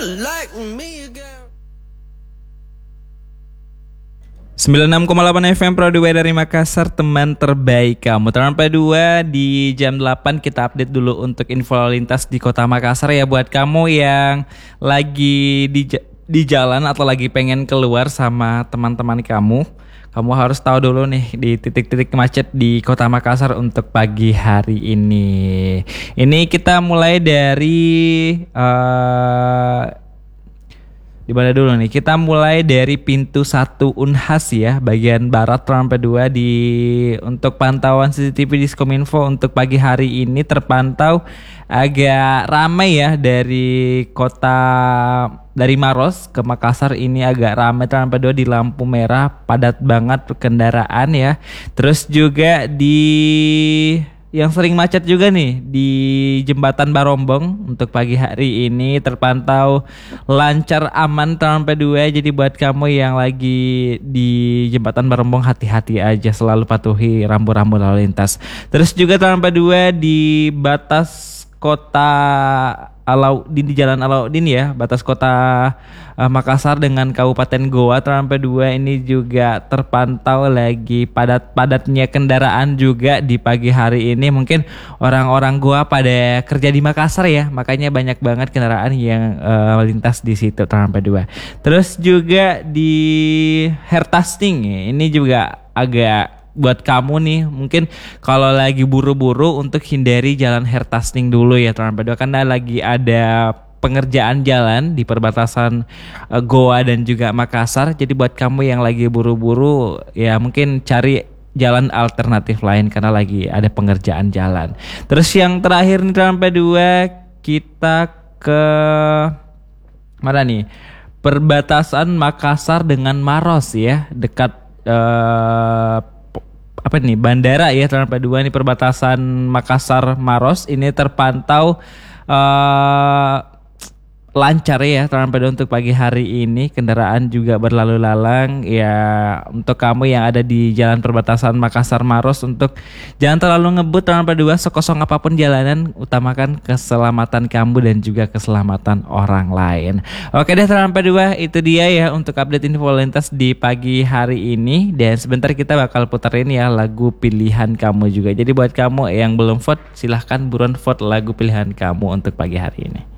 like me again. 96,8 FM Produwe dari Makassar, teman terbaik kamu. Teman P2 di jam 8 kita update dulu untuk info lalu lintas di Kota Makassar ya, buat kamu yang lagi di jalan atau lagi pengen keluar sama teman-teman kamu. Kamu harus tahu dulu nih di titik-titik macet di Kota Makassar untuk pagi hari ini. Ini kita mulai dari di mana dulu nih? Kita mulai dari pintu 1 Unhas ya, bagian barat Rampe 2 untuk pantauan CCTV di Diskominfo untuk pagi hari ini terpantau agak ramai ya dari Maros ke Makassar ini agak ramai Rampe 2 di lampu merah, padat banget kendaraan ya. Terus juga yang sering macet juga nih di Jembatan Barombong untuk pagi hari ini terpantau lancar aman Rampe 2. Jadi buat kamu yang lagi di Jembatan Barombong hati-hati aja, selalu patuhi rambu-rambu lalu lintas. Terus juga Rampe 2 di batas kota Alauddin, di Jalan Alauddin ya, batas kota Makassar dengan Kabupaten Goa Rampe 2 ini juga terpantau lagi padat-padatnya kendaraan juga di pagi hari ini. Mungkin orang-orang Goa pada kerja di Makassar ya, makanya banyak banget kendaraan yang melintas di situ Rampe 2. Terus juga di Hertasting ini juga agak buat kamu nih, mungkin kalau lagi buru-buru untuk hindari jalan Hertasting dulu ya Rampe 2, karena lagi ada pengerjaan jalan di perbatasan Goa dan juga Makassar. Jadi buat kamu yang lagi buru-buru ya mungkin cari jalan alternatif lain karena lagi ada pengerjaan jalan. Terus yang terakhir nih Rampe 2, kita ke mana nih? Perbatasan Makassar dengan Maros ya, dekat bandara ya Rampe 2 nih, perbatasan Makassar Maros ini terpantau lancar ya Rampe 2 untuk pagi hari ini. Kendaraan juga berlalu lalang ya. Untuk kamu yang ada di jalan perbatasan Makassar Maros, untuk jangan terlalu ngebut Rampe 2, sekosong apapun jalanan, utamakan keselamatan kamu dan juga keselamatan orang lain. Oke deh Rampe 2, itu dia ya untuk update info lintas di pagi hari ini. Dan sebentar kita bakal puterin ya lagu pilihan kamu juga. Jadi buat kamu yang belum vote, silahkan buruan vote lagu pilihan kamu untuk pagi hari ini.